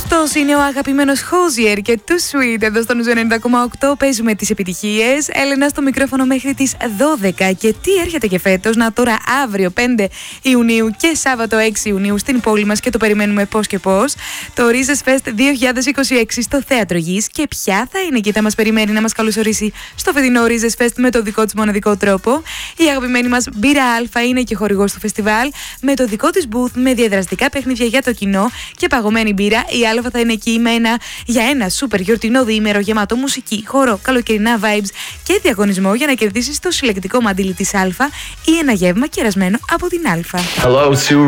Αυτός είναι ο αγαπημένος Hozier και Too Sweet. Εδώ στο Νουζο 90,8 παίζουμε τις επιτυχίες. Έλενα στο μικρόφωνο μέχρι τις 12. Και τι έρχεται και φέτος? Να, τώρα αύριο 5 Ιουνίου και Σάββατο 6 Ιουνίου στην πόλη μας και το περιμένουμε πώς και πώς. Το Rhesus Fest 2026 στο Θέατρο Γης. Και ποια θα είναι εκεί, θα μας περιμένει να μας καλωσορίσει στο φετινό Rhesus Fest με το δικό της μοναδικό τρόπο. Η αγαπημένη μας Μπύρα Α είναι και χορηγός του φεστιβάλ με το δικό της booth, με διαδραστικά παιχνίδια για το κοινό και παγωμένη μπύρα. Η Α θα είναι εκεί για ένα σούπερ γιορτινό διήμερο γεμάτο μουσική, χορό, καλοκαιρινά vibes και διαγωνισμό για να κερδίσεις το συλλεκτικό μαντίλι της Α ή ένα γεύμα κερασμένο από την Α.